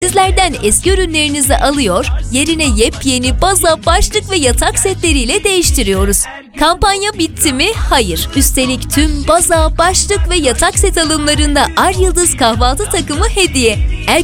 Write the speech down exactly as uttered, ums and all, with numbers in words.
Sizlerden eski ürünlerinizi alıyor, yerine yepyeni baza, başlık ve yatak setleriyle değiştiriyoruz. Kampanya bitti mi? Hayır. Üstelik tüm baza, başlık ve yatak set alımlarında Ar Yıldız kahvaltı takımı hediye.